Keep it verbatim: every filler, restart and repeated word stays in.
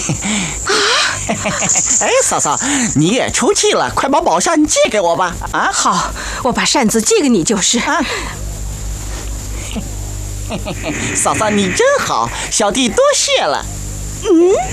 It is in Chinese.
哎，嫂嫂，你也出气了，快把宝扇借给我吧！啊， 好，我把扇子借给你就是。啊， 嫂嫂你真好，小弟多谢了。 嗯。